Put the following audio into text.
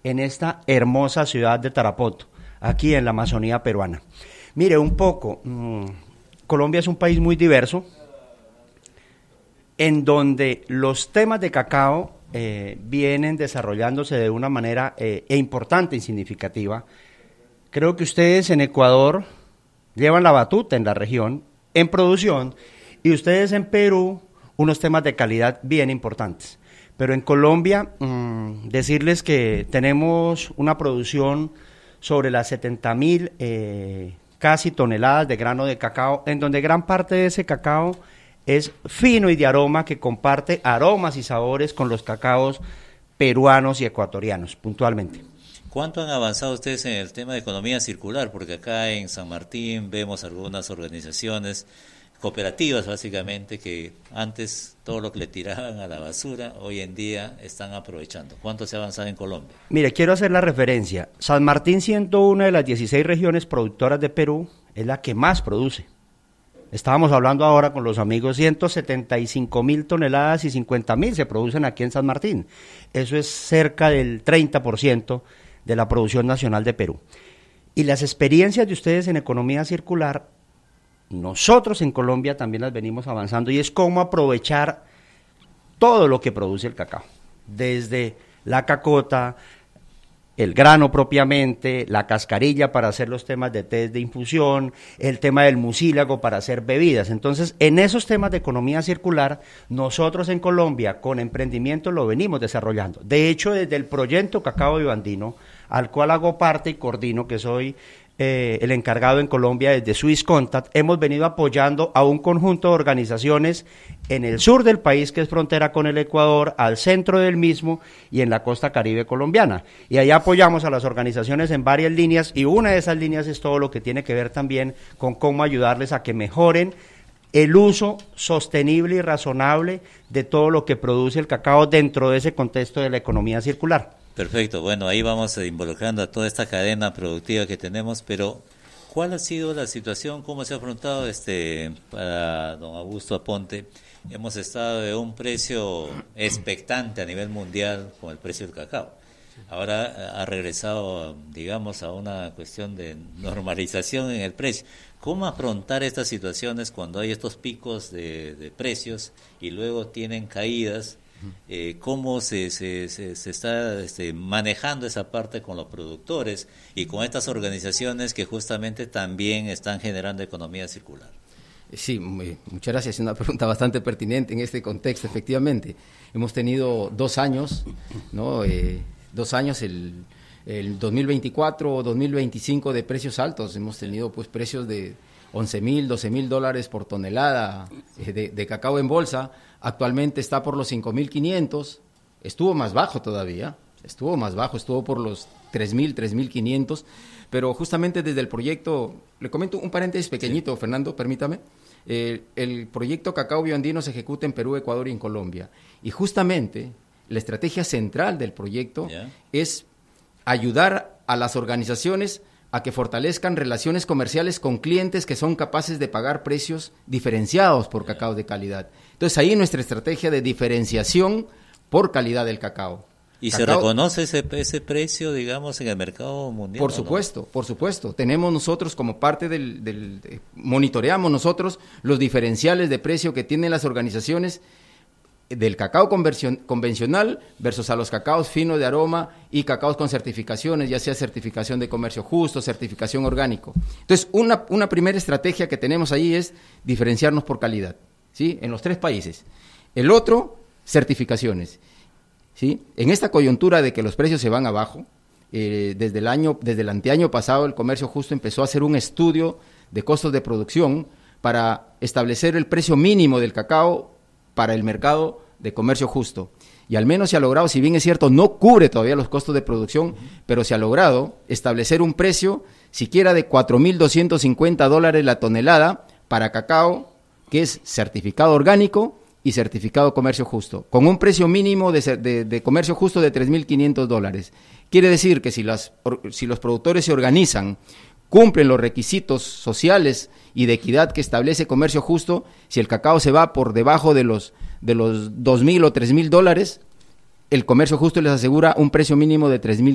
en esta hermosa ciudad de Tarapoto, aquí en la Amazonía peruana. Mire, un poco, Colombia es un país muy diverso, en donde los temas de cacao vienen desarrollándose de una manera importante y significativa. Creo que ustedes en Ecuador llevan la batuta en la región, en producción, y ustedes en Perú unos temas de calidad bien importantes. Pero en Colombia, decirles que tenemos una producción sobre las 70.000 casi toneladas de grano de cacao, en donde gran parte de ese cacao es fino y de aroma, que comparte aromas y sabores con los cacaos peruanos y ecuatorianos, puntualmente. ¿Cuánto han avanzado ustedes en el tema de economía circular? Porque acá en San Martín vemos algunas organizaciones cooperativas, básicamente, que antes todo lo que le tiraban a la basura, hoy en día están aprovechando. ¿Cuánto se ha avanzado en Colombia? Mire, quiero hacer la referencia. San Martín, siendo una de las 16 regiones productoras de Perú, es la que más produce. Estábamos hablando ahora con los amigos, 175.000 toneladas y 50.000 se producen aquí en San Martín. Eso es cerca del 30% de la producción nacional de Perú. Y las experiencias de ustedes en economía circular, nosotros en Colombia también las venimos avanzando, y es cómo aprovechar todo lo que produce el cacao, desde la cacota, el grano propiamente, la cascarilla para hacer los temas de té de infusión, el tema del mucílago para hacer bebidas. Entonces, en esos temas de economía circular, nosotros en Colombia, con emprendimiento, lo venimos desarrollando. De hecho, desde el proyecto Cacao Vivandino, al cual hago parte y coordino, que soy el encargado en Colombia desde Swiss Contact, hemos venido apoyando a un conjunto de organizaciones en el sur del país, que es frontera con el Ecuador, al centro del mismo y en la costa caribe colombiana. Y ahí apoyamos a las organizaciones en varias líneas, y una de esas líneas es todo lo que tiene que ver también con cómo ayudarles a que mejoren el uso sostenible y razonable de todo lo que produce el cacao dentro de ese contexto de la economía circular. Perfecto, bueno, ahí vamos involucrando a toda esta cadena productiva que tenemos, pero ¿cuál ha sido la situación? ¿Cómo se ha afrontado para don Augusto Aponte? Hemos estado de un precio expectante a nivel mundial con el precio del cacao. Ahora ha regresado, digamos, a una cuestión de normalización en el precio. ¿Cómo afrontar estas situaciones cuando hay estos picos de precios y luego tienen caídas? ¿Cómo se está manejando esa parte con los productores y con estas organizaciones que justamente también están generando economía circular? Sí, muchas gracias. Es una pregunta bastante pertinente en este contexto, efectivamente. Hemos tenido 2 años, ¿no? 2 años, el 2024 o 2025 de precios altos. Hemos tenido pues precios de $11,000, $12,000 por tonelada de cacao en bolsa. Actualmente está por los 5.500, estuvo más bajo todavía, estuvo por los 3.000, 3.500, pero justamente desde el proyecto, le comento un paréntesis pequeñito, sí. Fernando, permítame, el proyecto Cacao Vivandino se ejecuta en Perú, Ecuador y en Colombia, y justamente la estrategia central del proyecto es ayudar a las organizaciones a que fortalezcan relaciones comerciales con clientes que son capaces de pagar precios diferenciados por cacao de calidad. Entonces ahí nuestra estrategia de diferenciación por calidad del cacao. ¿Y se reconoce ese precio, digamos, en el mercado mundial? Por supuesto, por supuesto. Tenemos nosotros como parte monitoreamos nosotros los diferenciales de precio que tienen las organizaciones del cacao convencional versus a los cacaos finos de aroma y cacaos con certificaciones, ya sea certificación de comercio justo, certificación orgánico. Entonces, una primera estrategia que tenemos ahí es diferenciarnos por calidad, ¿sí? En los 3 países. El otro, certificaciones, ¿sí? En esta coyuntura de que los precios se van abajo, desde el anteaño pasado, el Comercio Justo empezó a hacer un estudio de costos de producción para establecer el precio mínimo del cacao para el mercado de comercio justo. Y al menos se ha logrado, si bien es cierto, no cubre todavía los costos de producción, pero se ha logrado establecer un precio siquiera de $4,250 la tonelada para cacao que es certificado orgánico y certificado comercio justo, con un precio mínimo de comercio justo de $3,500. Quiere decir que si los productores se organizan, cumplen los requisitos sociales y de equidad que establece comercio justo, si el cacao se va por debajo de los $2,000 o $3,000, el comercio justo les asegura un precio mínimo de $3,000